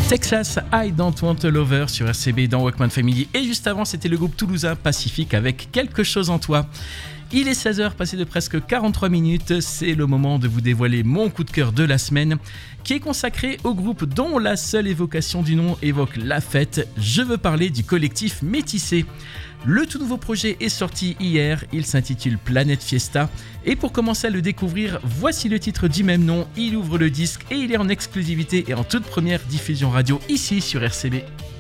Texas, I Don't Want a Lover sur RCB dans Walkman Family. Et juste avant, c'était le groupe toulousain Pacifique avec Quelque chose en toi. Il est 16h, passé de presque 43 minutes. C'est le moment de vous dévoiler mon coup de cœur de la semaine, qui est consacré au groupe dont la seule évocation du nom évoque la fête. Je veux parler du collectif Métissé. Le tout nouveau projet est sorti hier, il s'intitule Planète Fiesta. Et pour commencer à le découvrir, voici le titre du même nom. Il ouvre le disque et il est en exclusivité et en toute première diffusion radio ici sur RCB.